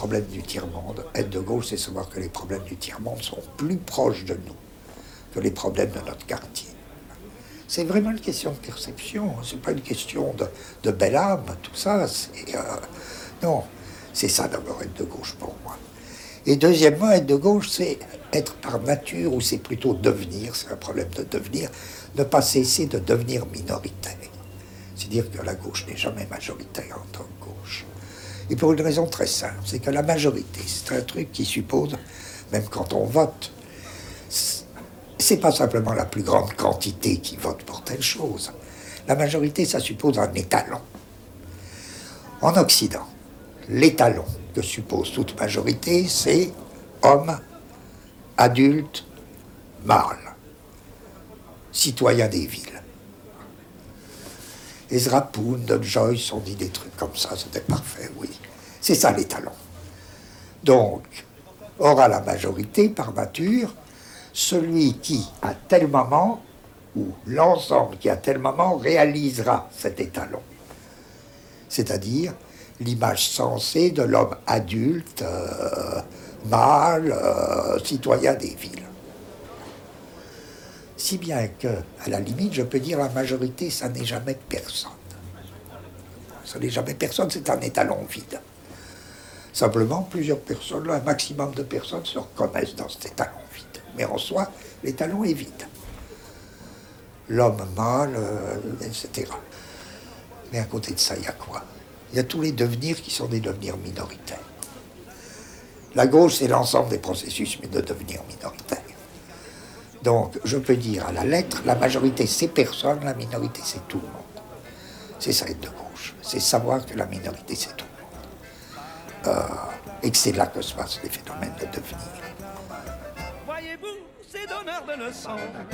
Problème du tiers-monde, être de gauche, c'est savoir que les problèmes du tiers-monde sont plus proches de nous que les problèmes de notre quartier. C'est vraiment une question de perception, c'est pas une question de belle âme, tout ça. Non, c'est ça d'abord être de gauche pour moi. Et deuxièmement, être de gauche, c'est être par nature, ou c'est plutôt devenir, c'est un problème de devenir, ne pas cesser de devenir minoritaire. C'est-à-dire que la gauche n'est jamais majoritaire en tant que gauche. Et pour une raison très simple, c'est que la majorité, c'est un truc qui suppose, même quand on vote, c'est pas simplement la plus grande quantité qui vote pour telle chose. La majorité, ça suppose un étalon. En Occident, l'étalon que suppose toute majorité, c'est homme, adulte, mâle, citoyen des villes. Ezra Pound, Don Joyce ont dit des trucs comme ça, c'était parfait, oui. C'est ça l'étalon. Donc, aura la majorité par nature celui qui, à tel moment, ou l'ensemble qui, à tel moment, réalisera cet étalon. C'est-à-dire l'image sensée de l'homme adulte, mâle, citoyen des villes. Si bien que, à la limite, je peux dire la majorité, ça n'est jamais personne. Ça n'est jamais personne, c'est un étalon vide. Simplement, plusieurs personnes, un maximum de personnes se reconnaissent dans cet étalon vide. Mais en soi, l'étalon est vide. L'homme mâle, etc. Mais à côté de ça, il y a quoi? Il y a tous les devenirs qui sont des devenirs minoritaires. La gauche, c'est l'ensemble des processus, mais de devenir minoritaire. Donc, je peux dire à la lettre, la majorité, c'est personne, la minorité, c'est tout le monde. C'est ça être de gauche. C'est savoir que la minorité, c'est tout le monde. Et que c'est là que se passent les phénomènes de devenir. Voyez-vous, c'est donneur de leçons.